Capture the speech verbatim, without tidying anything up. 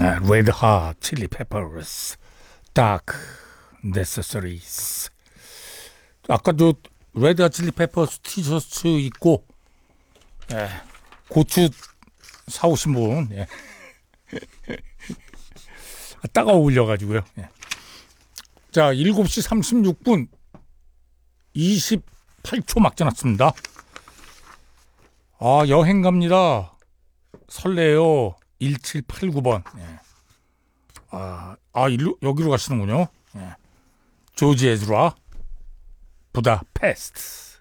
레드 핫 칠리 페퍼스 다크 네세서리스. 아까 저 레드 핫 칠리 페퍼스 티셔츠 입고 예, 고추 사오신 분 예. 딱 어울려가지고요. 예. 자, 일곱 시 삼십육 분 이십팔 초 막 지났습니다. 아, 여행 갑니다. 설레요. 일칠팔구 번. 예. 아, 아 일로, 여기로 가시는군요. 예. 조지 에즈라 부다페스트.